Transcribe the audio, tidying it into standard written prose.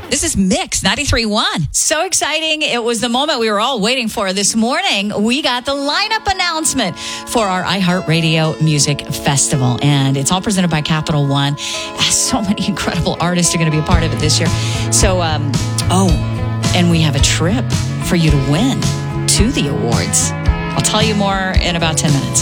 This is Mix 93.1. So exciting. It was the moment we were all waiting for this morning. We got the lineup announcement for our iHeartRadio Music Festival. And it's all presented by Capital One. So many incredible artists are going to be a part of it this year. So, and we have a trip for you to win to the awards. I'll tell you more in about 10 minutes.